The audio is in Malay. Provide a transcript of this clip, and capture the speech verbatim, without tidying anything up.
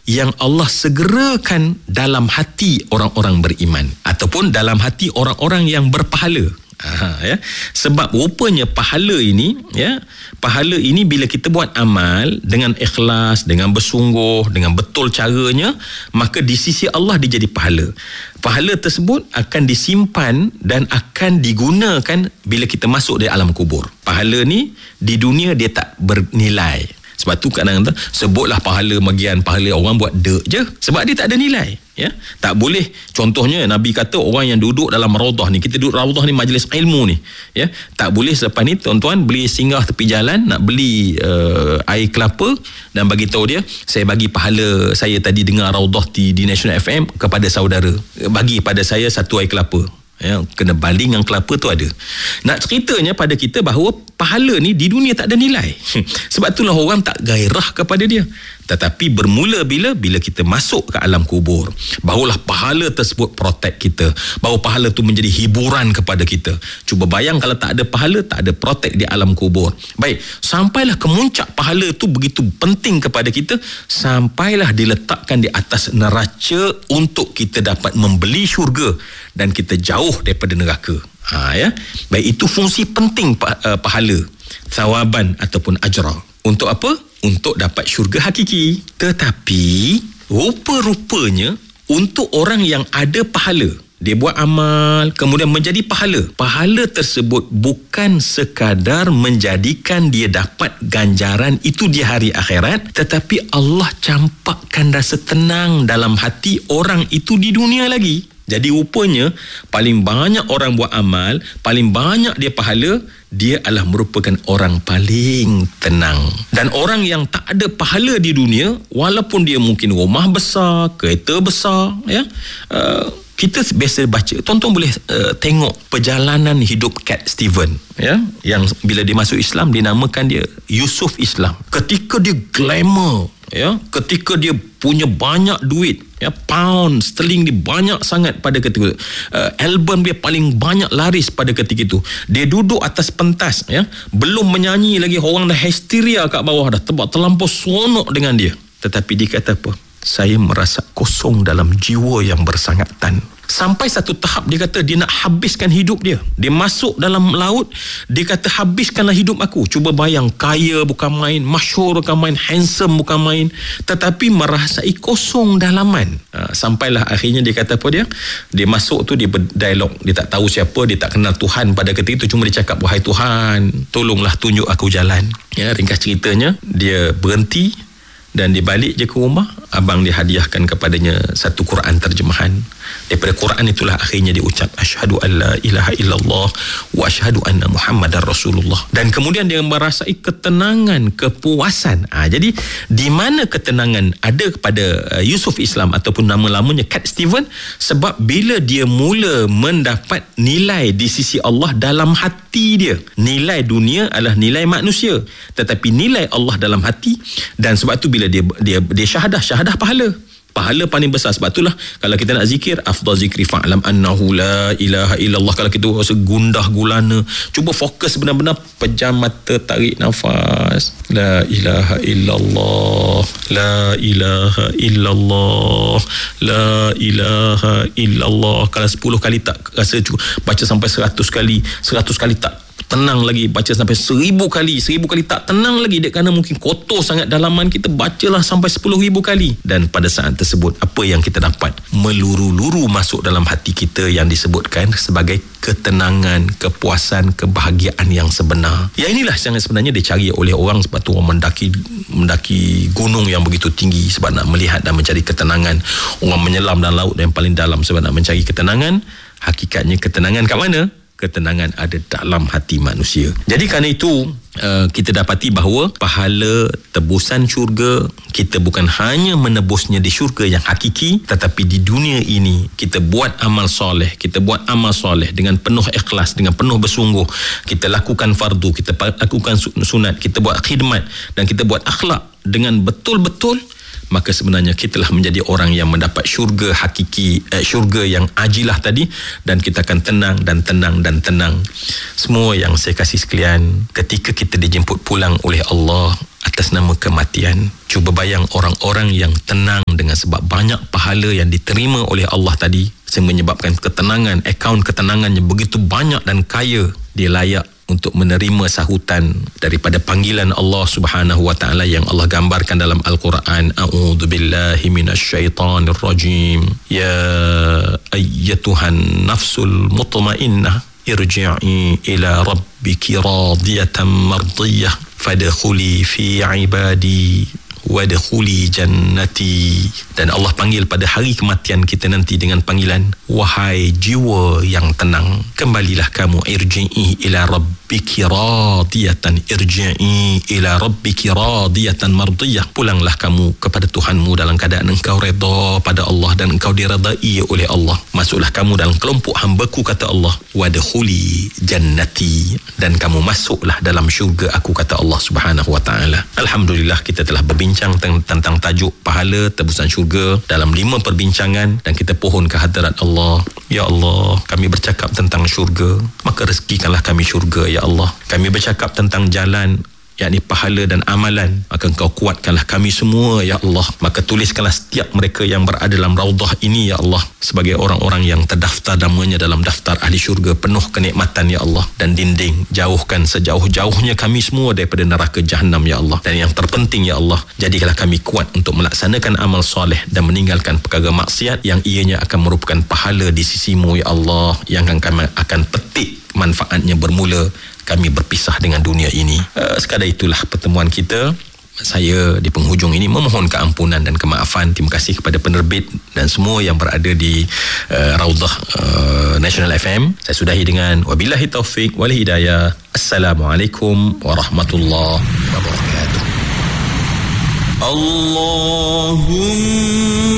yang Allah segerakan dalam hati orang-orang beriman ataupun dalam hati orang-orang yang berpahala. Aha, ya. Sebab rupanya pahala ini, ya, pahala ini bila kita buat amal dengan ikhlas, dengan bersungguh, dengan betul caranya, maka di sisi Allah dia jadi pahala. Pahala tersebut akan disimpan dan akan digunakan bila kita masuk di alam kubur. Pahala ni di dunia dia tak bernilai. Sebab tu kadang-kadang sebutlah pahala bagian pahala orang buat dek je. Sebab dia tak ada nilai. Ya, tak boleh. Contohnya Nabi kata orang yang duduk dalam raudah ni, kita duduk raudah ni majlis ilmu ni, ya, tak boleh selepas ni tuan-tuan beli singgah tepi jalan nak beli uh, air kelapa dan bagi tahu dia, saya bagi pahala saya tadi dengar raudah di, di National F M kepada saudara, bagi pada saya satu air kelapa. Ya, kena baling dengan kelapa tu ada. Nak ceritanya pada kita bahawa pahala ni di dunia tak ada nilai. Sebab itulah orang tak gairah kepada dia. Tetapi bermula bila bila kita masuk ke alam kubur, barulah pahala tersebut protect kita, baru pahala tu menjadi hiburan kepada kita. Cuba bayang kalau tak ada pahala, tak ada protect di alam kubur. Baik, sampailah ke muncak pahala tu begitu penting kepada kita, sampailah diletakkan di atas neraca untuk kita dapat membeli syurga dan kita jauh daripada neraka. Ha, ya. Baik, itu fungsi penting pahala, thawaban ataupun ajra. Untuk apa? Untuk dapat syurga hakiki. Tetapi rupa-rupanya untuk orang yang ada pahala, dia buat amal kemudian menjadi pahala, pahala tersebut bukan sekadar menjadikan dia dapat ganjaran itu di hari akhirat, tetapi Allah campakkan rasa tenang dalam hati orang itu di dunia lagi. Jadi rupanya paling banyak orang buat amal, paling banyak dia pahala, dia adalah merupakan orang paling tenang. Dan orang yang tak ada pahala di dunia, walaupun dia mungkin rumah besar, kereta besar, ya, uh, kita biasa baca, tuan-tuan boleh uh, tengok perjalanan hidup Cat Stevens, ya, yang bila dia masuk Islam dinamakan dia Yusuf Islam. Ketika dia glamour, ya, ketika dia punya banyak duit, ya, pound sterling dia banyak sangat pada ketika itu, uh, album dia paling banyak laris pada ketika itu, dia duduk atas pentas, ya, belum menyanyi lagi, orang dah hysteria kat bawah dah, tebak terlampau seronok dengan dia. Tetapi dia kata apa? Saya merasa kosong dalam jiwa yang bersangatan. Sampai satu tahap dia kata dia nak habiskan hidup dia. Dia masuk dalam laut, dia kata habiskanlah hidup aku. Cuba bayang, kaya bukan main, masyhur bukan main, handsome bukan main, tetapi merasai kosong dalaman. Ha, sampailah akhirnya dia kata apa dia? Dia masuk tu, dia berdialog, dia tak tahu siapa, dia tak kenal Tuhan pada ketika itu, cuma dia cakap, wahai Tuhan, tolonglah tunjuk aku jalan. Ya, ringkas ceritanya, dia berhenti dan dia balik je ke rumah. Abang dia hadiahkan kepadanya satu Quran terjemahan. Daripada Quran itulah akhirnya dia ucap asyhadu an la ilaha illallah wa asyhadu anna Muhammadar Rasulullah. Dan kemudian dia merasai ketenangan, kepuasan. Ha, jadi di mana ketenangan ada kepada uh, Yusuf Islam ataupun nama-lamanya Cat Stevens? Sebab bila dia mula mendapat nilai di sisi Allah dalam hati dia. Nilai dunia adalah nilai manusia, tetapi nilai Allah dalam hati. Dan sebab tu bila dia dia dia syahadah, syahadah pahala. Pahala paling besar. Sebab itulah kalau kita nak zikir, afdal zikri fa'lam annahu la ilaha illallah. Kalau kita rasa gundah gulana, cuba fokus benar-benar, pejam mata, tarik nafas, la ilaha illallah, la ilaha illallah, la ilaha illallah. Kalau sepuluh kali tak rasa cukup, baca sampai seratus kali, seratus kali tak tenang lagi, baca sampai seribu kali, seribu kali tak tenang lagi, dia kerana mungkin kotor sangat dalaman kita, bacalah sampai sepuluh ribu kali. Dan pada saat tersebut, apa yang kita dapat? Meluru-luru masuk dalam hati kita yang disebutkan sebagai ketenangan, kepuasan, kebahagiaan yang sebenar. Ya, inilah yang sebenarnya dicari oleh orang. Sebab tu orang mendaki mendaki gunung yang begitu tinggi sebab nak melihat dan mencari ketenangan. Orang menyelam dalam laut yang paling dalam sebab nak mencari ketenangan. Hakikatnya ketenangan kat mana? Ketenangan ada dalam hati manusia. Jadi kerana itu uh, kita dapati bahawa pahala tebusan syurga kita bukan hanya menebusnya di syurga yang hakiki, tetapi di dunia ini kita buat amal soleh, kita buat amal soleh dengan penuh ikhlas, dengan penuh bersungguh, kita lakukan fardu, kita lakukan sunat, kita buat khidmat dan kita buat akhlak dengan betul-betul, maka sebenarnya kita telah menjadi orang yang mendapat syurga hakiki, eh, syurga yang ajilah tadi, dan kita akan tenang dan tenang dan tenang. Semua yang saya kasih sekalian, ketika kita dijemput pulang oleh Allah, atas nama kematian. Cuba bayang orang-orang yang tenang dengan sebab banyak pahala yang diterima oleh Allah tadi, sehingga menyebabkan ketenangan, akaun ketenangannya begitu banyak dan kaya, dia layak untuk menerima sahutan daripada panggilan Allah Subhanahu wa taala yang Allah gambarkan dalam Al-Quran. A'udzubillahi minasyaitonir rajim. Ya ayyatuhan nafsul mutmainnah irji'i ila rabbiki radiyatan mardiyah fadkhuli fi ibadi wadkhuli jannati. Dan Allah panggil pada hari kematian kita nanti dengan panggilan, wahai jiwa yang tenang, kembalilah kamu, irji'i ila rabbiki radiyatan irji'i ila rabbiki radiyatan mardiyah, pulanglah kamu kepada Tuhanmu dalam keadaan engkau redha pada Allah dan engkau diredai oleh Allah. Masuklah kamu dalam kelompok hamba-Ku, kata Allah, wadkhuli jannati, dan kamu masuklah dalam syurga aku, kata Allah Subhanahu wa taala. Alhamdulillah, kita telah berbincang tentang tajuk pahala tebusan syurga dalam lima perbincangan, dan kita pohon ke hadirat Allah. Ya Allah, kami bercakap tentang syurga, maka rezekikanlah kami syurga, ya Allah. Kami bercakap tentang jalan, yakni pahala dan amalan, maka engkau kuatkanlah kami semua, ya Allah. Maka tuliskanlah setiap mereka yang berada dalam raudhah ini, ya Allah, sebagai orang-orang yang terdaftar namanya dalam daftar ahli syurga penuh kenikmatan, ya Allah. Dan dinding, jauhkan sejauh-jauhnya kami semua daripada neraka Jahannam, ya Allah. Dan yang terpenting, ya Allah, jadikanlah kami kuat untuk melaksanakan amal soleh dan meninggalkan perkara maksiat yang ianya akan merupakan pahala di sisimu, ya Allah, yang akan kami akan petik manfaatnya bermula kami berpisah dengan dunia ini. Uh, sekadar itulah pertemuan kita. Saya di penghujung ini memohon keampunan dan kemaafan. Terima kasih kepada penerbit dan semua yang berada di uh, Raudhah uh, National F M. Saya sudahi dengan wabillahi taufik wal hidayah. Assalamualaikum warahmatullahi wabarakatuh. Allahumma